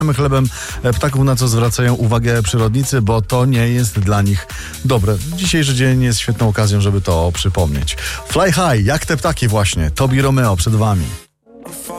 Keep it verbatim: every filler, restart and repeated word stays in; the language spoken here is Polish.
chlebem ptaków, na co zwracają uwagę przyrodnicy, bo to nie jest dla nich dobre. Dzisiejszy dzień jest świetną okazją, żeby to przypomnieć. Fly High, jak te ptaki właśnie. Tobi Romeo przed wami.